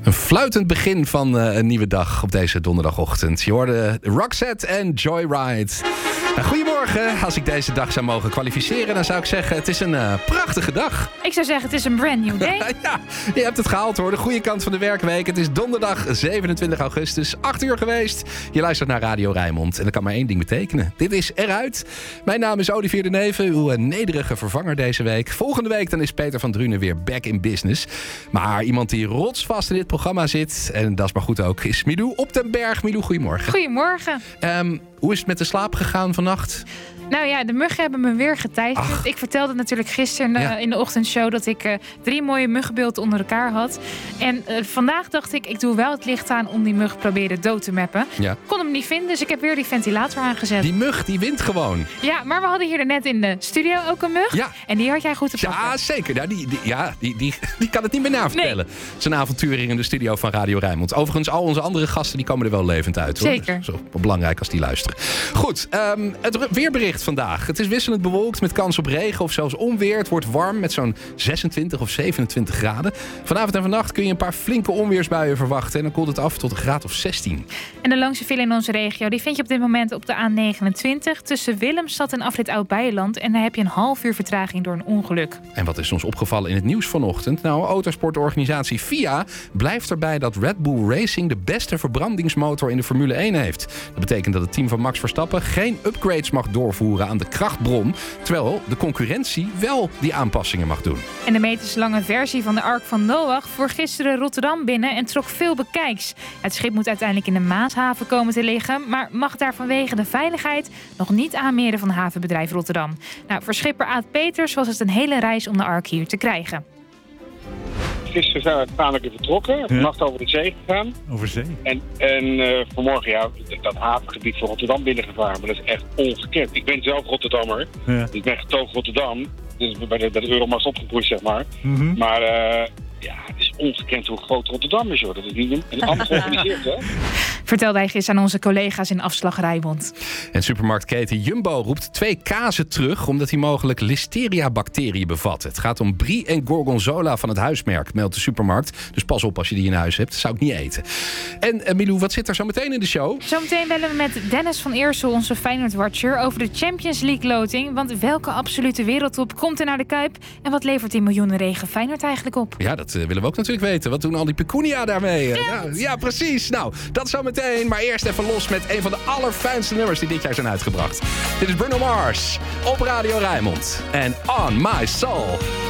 Een fluitend begin van een nieuwe dag op deze donderdagochtend. Je hoorde Roxette en Joyride. Goedemorgen. Als ik deze dag zou mogen kwalificeren, dan zou ik zeggen, het is een prachtige dag. Ik zou zeggen, het is een brand new day. Ja, je hebt het gehaald hoor. De goede kant van de werkweek. Het is donderdag 27 augustus, 8 uur geweest. Je luistert naar Radio Rijnmond. En dat kan maar één ding betekenen. Dit is Eruit. Mijn naam is Olivier de Neve, uw nederige vervanger deze week. Volgende week dan is Peter van Drunen weer back in business. Maar iemand die rotsvast in dit programma zit, en dat is maar goed ook, is Milou op den Berg. Milou, goedemorgen. Goedemorgen. Hoe is het met de slaap gegaan vannacht? Nou ja, de muggen hebben me weer geteisterd. Ach. Ik vertelde natuurlijk gisteren in de ochtendshow dat ik 3 mooie muggenbeelden onder elkaar had. En vandaag dacht ik doe wel het licht aan om die mug proberen dood te mappen. Ja. Kon hem niet vinden, dus ik heb weer die ventilator aangezet. Die mug, die wint gewoon. Ja, maar we hadden hier net in de studio ook een mug. Ja. En die had jij goed te pakken. Ja, zeker. Nou, die kan het niet meer navertellen. Nee. Het is een avontuur hier in de studio van Radio Rijnmond. Overigens, al onze andere gasten die komen er wel levend uit, hoor. Zeker. Dus, zo belangrijk als die luisteren. Goed, het weerbericht vandaag. Het is wisselend bewolkt met kans op regen of zelfs onweer. Het wordt warm met zo'n 26 of 27 graden. Vanavond en vannacht kun je een paar flinke onweersbuien verwachten. En dan koelt het af tot een graad of 16. En de langste file in onze regio die vind je op dit moment op de A29... tussen Willemstad en afrit Oud-Beijerland. En daar heb je een half uur vertraging door een ongeluk. En wat is ons opgevallen in het nieuws vanochtend? Nou, autosportorganisatie FIA blijft erbij dat Red Bull Racing de beste verbrandingsmotor in de Formule 1 heeft. Dat betekent dat het team van Max Verstappen geen upgrades mag doorvoeren aan de krachtbron, terwijl de concurrentie wel die aanpassingen mag doen. En de meterslange versie van de Ark van Noach voer gisteren Rotterdam binnen en trok veel bekijks. Het schip moet uiteindelijk in de Maashaven komen te liggen, maar mag daar vanwege de veiligheid nog niet aanmeren van havenbedrijf Rotterdam. Nou, voor schipper Aad Peters was het een hele reis om de Ark hier te krijgen. Gisteren zijn we uiteindelijk vertrokken. Vannacht over de zee gegaan. Over zee? En vanmorgen dat havengebied van Rotterdam binnengevaren. Maar dat is echt ongekend. Ik ben zelf Rotterdammer. Ja. Ik ben getogen Rotterdam. Dus bij de Euromast opgegroeid, zeg maar. Mm-hmm. Maar het is ongekend hoe groot Rotterdam is, joh. Dat is niet allemaal georganiseerd, hè? Vertelde hij gisteren aan onze collega's in Afslag Rijnmond. En supermarktketen Jumbo roept 2 kazen terug omdat die mogelijk Listeria-bacteriën bevatten. Het gaat om Brie en Gorgonzola van het huismerk, meldt de supermarkt. Dus pas op als je die in huis hebt. Dat zou ik niet eten. En Milou, wat zit er zo meteen in de show? Zometeen bellen we met Dennis van Eersel, onze Feyenoord-watcher, over de Champions League-loting. Want welke absolute wereldtop komt er naar de Kuip? En wat levert die miljoenenregen Feyenoord eigenlijk op? Ja, dat willen we ook natuurlijk weten. Wat doen al die pecunia daarmee? Ja, precies. Nou, dat zo meteen. Maar eerst even los met een van de allerfijnste nummers die dit jaar zijn uitgebracht. Dit is Bruno Mars op Radio Rijnmond. En On My Soul.